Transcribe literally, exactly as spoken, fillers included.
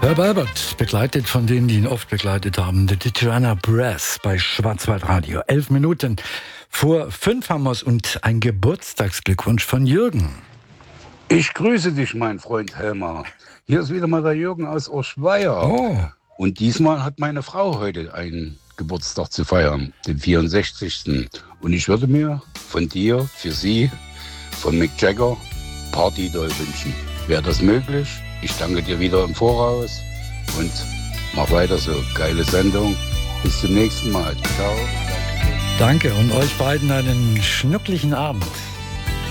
Herb Alpert, begleitet von denen, die ihn oft begleitet haben, The Tijuana Brass bei Schwarzwaldradio. Elf Minuten vor fünf haben wir's und ein Geburtstagsglückwunsch von Jürgen. Ich grüße dich, mein Freund Helmer. Hier ist wieder mal der Jürgen aus Urschweier. Oh. Und diesmal hat meine Frau heute einen Geburtstag zu feiern, den vierundsechzigsten Und ich würde mir von dir, für sie, von Mick Jagger, Party-Doll wünschen. Wäre das möglich? Ich danke dir wieder im Voraus und mach weiter so. Geile Sendung. Bis zum nächsten Mal. Ciao. Danke und euch beiden einen schnucklichen Abend.